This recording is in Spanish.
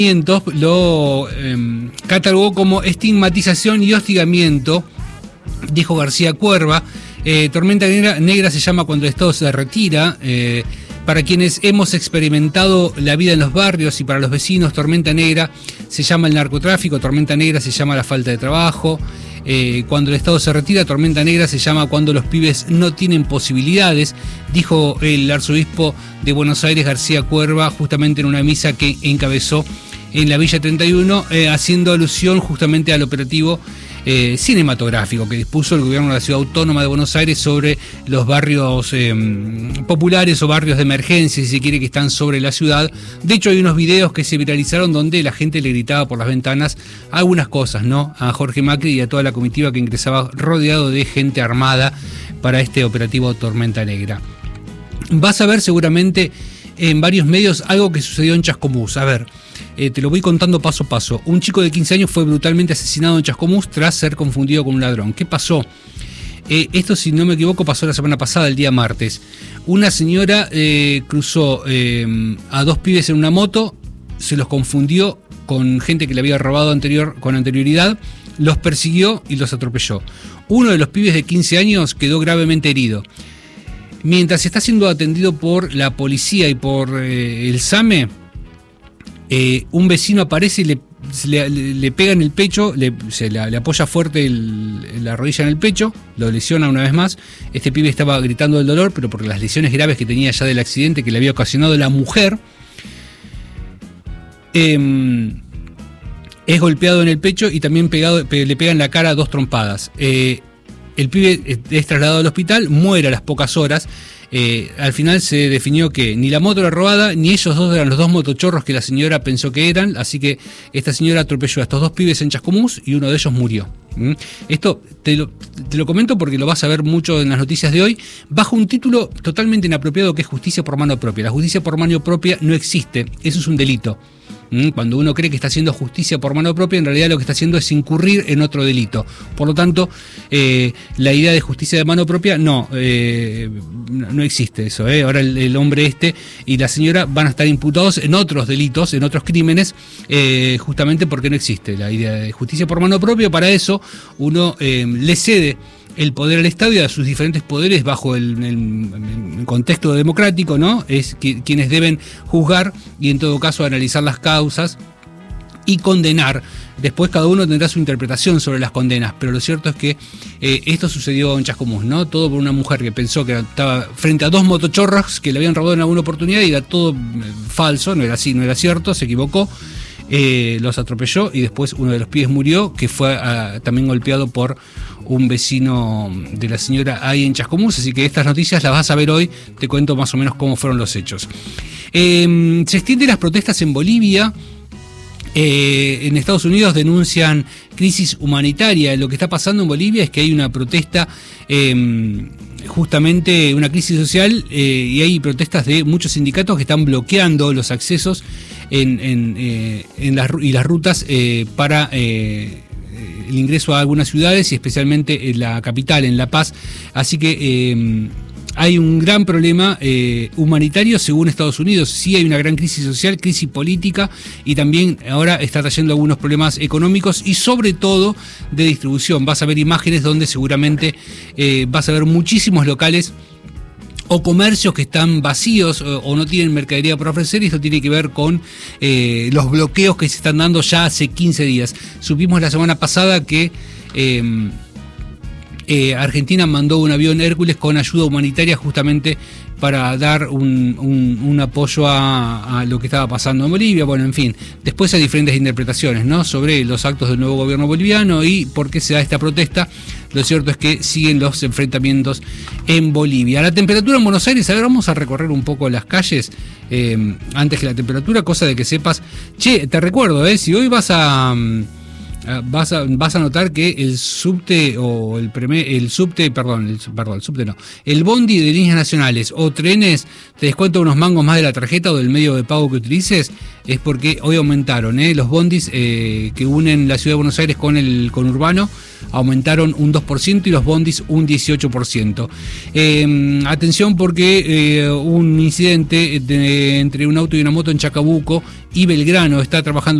lo catalogó como estigmatización y hostigamiento, dijo García Cuerva. Tormenta negra se llama cuando el Estado se retira. Para quienes hemos experimentado la vida en los barrios y para los vecinos, tormenta negra se llama el narcotráfico, tormenta negra se llama la falta de trabajo. Cuando el Estado se retira, tormenta negra se llama cuando los pibes no tienen posibilidades, dijo el arzobispo de Buenos Aires, García Cuerva, justamente en una misa que encabezó en la Villa 31, haciendo alusión justamente al operativo cinematográfico que dispuso el gobierno de la Ciudad Autónoma de Buenos Aires sobre los barrios populares o barrios de emergencia, si se quiere, que están sobre la ciudad. De hecho, hay unos videos que se viralizaron donde la gente le gritaba por las ventanas algunas cosas, ¿no?, a Jorge Macri y a toda la comitiva que ingresaba rodeado de gente armada para este operativo Tormenta Negra. Vas a ver seguramente en varios medios algo que sucedió en Chascomús. A ver, te lo voy contando paso a paso. Un chico de 15 años fue brutalmente asesinado en Chascomús tras ser confundido con un ladrón. ¿Qué pasó? Esto, si no me equivoco, pasó la semana pasada, el día martes. Una señora cruzó a dos pibes en una moto, se los confundió con gente que le había robado con anterioridad, los persiguió y los atropelló. Uno de los pibes de 15 años quedó gravemente herido. Mientras está siendo atendido por la policía y por el SAME, un vecino aparece y le pega en el pecho, le apoya fuerte la rodilla en el pecho, lo lesiona una vez más. Este pibe estaba gritando del dolor, pero por las lesiones graves que tenía ya del accidente que le había ocasionado la mujer. Es golpeado en el pecho y también le pega en la cara 2 trompadas. El pibe es trasladado al hospital, muere a las pocas horas. Al final se definió que ni la moto era robada, ni ellos dos eran los 2 motochorros que la señora pensó que eran, así que esta señora atropelló a estos 2 pibes en Chascomús y uno de ellos murió. Esto te lo comento porque lo vas a ver mucho en las noticias de hoy, bajo un título totalmente inapropiado que es justicia por mano propia. La justicia por mano propia no existe, eso es un delito. Cuando uno cree que está haciendo justicia por mano propia, en realidad lo que está haciendo es incurrir en otro delito. Por lo tanto, la idea de justicia de mano propia no existe eso. Ahora el hombre y la señora van a estar imputados en otros delitos, en otros crímenes, justamente porque no existe la idea de justicia por mano propia. Para eso uno le cede el poder al Estado y a sus diferentes poderes bajo el contexto democrático, ¿no? Es quienes deben juzgar y en todo caso analizar las causas y condenar. Después cada uno tendrá su interpretación sobre las condenas, pero lo cierto es que esto sucedió en Chascomús, ¿no? Todo por una mujer que pensó que estaba frente a 2 motochorros que le habían robado en alguna oportunidad y era todo falso, no era así, no era cierto, se equivocó. Los atropelló y después uno de los pibes murió, que fue también golpeado por un vecino de la señora ahí en Chascomús. Así que estas noticias las vas a ver hoy, te cuento más o menos cómo fueron los hechos. Se extienden las protestas en Bolivia. En Estados Unidos denuncian crisis humanitaria. Lo que está pasando en Bolivia es que hay una protesta, justamente una crisis social, y hay protestas de muchos sindicatos que están bloqueando los accesos y las rutas para el ingreso a algunas ciudades y especialmente en la capital, en La Paz. Así que hay un gran problema humanitario según Estados Unidos. Sí hay una gran crisis social, crisis política y también ahora está trayendo algunos problemas económicos y sobre todo de distribución. Vas a ver imágenes donde seguramente vas a ver muchísimos locales o comercios que están vacíos o no tienen mercadería para ofrecer, y esto tiene que ver con los bloqueos que se están dando ya hace 15 días. Supimos la semana pasada que Argentina mandó un avión Hércules con ayuda humanitaria justamente para dar un apoyo a lo que estaba pasando en Bolivia. Bueno, en fin, después hay diferentes interpretaciones, ¿no?, sobre los actos del nuevo gobierno boliviano y por qué se da esta protesta. Lo cierto es que siguen los enfrentamientos en Bolivia. La temperatura en Buenos Aires, a ver, vamos a recorrer un poco las calles antes que la temperatura, cosa de que sepas. Che, te recuerdo, si hoy vas a vas a notar que el subte o el bondi de líneas nacionales o trenes te descuenta unos mangos más de la tarjeta o del medio de pago que utilices, es porque hoy aumentaron los bondis que unen la ciudad de Buenos Aires con el conurbano, aumentaron un 2% y los bondis un 18%. Atención porque un incidente entre un auto y una moto en Chacabuco y Belgrano está trabajando